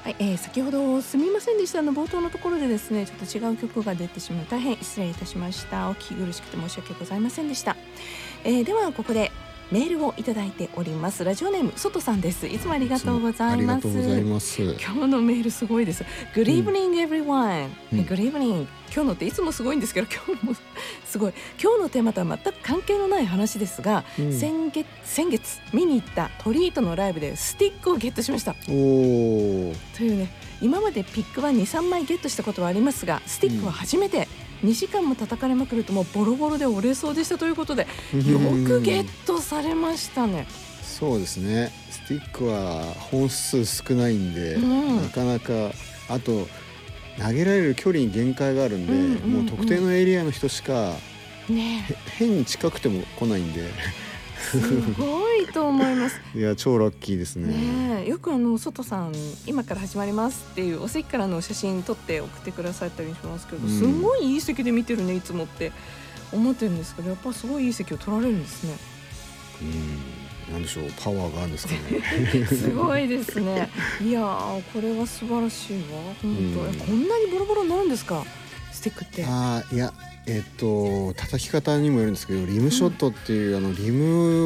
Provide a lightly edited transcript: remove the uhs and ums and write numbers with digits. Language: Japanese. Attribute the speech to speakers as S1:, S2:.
S1: はい、先ほどすみませんでした。冒頭のところでですね、ちょっと違う曲が出てしまい大変失礼いたしました。お聞き苦しくて申し訳ございませんでした。ではここでメールをいただいております。ラジオネームソトさんです。いつもありがとうございます。
S2: ありがとうございます。
S1: 今日のメールすごいです。Good evening everyone、Good evening。今日のっていつもすごいんですけど、今日もすごい。今日のテーマとは全く関係のない話ですが、先月見に行ったトリートのライブでスティックをゲットしました。というね、今までピックは 2,3 枚ゲットしたことはありますが、スティックは初めて。2時間も叩かれまくるともうボロボロで折れそうでしたということで、よくゲットされましたね。
S2: そうですね、スティックは本数少ないんで、なかなか、あと投げられる距離に限界があるんで、もう特定のエリアの人しか、変に近くても来ないんで、
S1: すごいと思います。
S2: いや超ラッキーですね。
S1: よく外さん今から始まりますっていうお席からの写真撮って送ってくださったりしますけど、すごいいい席で見てるねいつもって思ってるんですけど、やっぱすごいいい席を取られるんですね。
S2: なんでしょう、パワーがあるんですかね。
S1: すごいですね。いやー、これは素晴らしいわ本当。こんなにボロボロになるんですか、スティックって。
S2: いや叩き方にもよるんですけど、リムショットっていうリム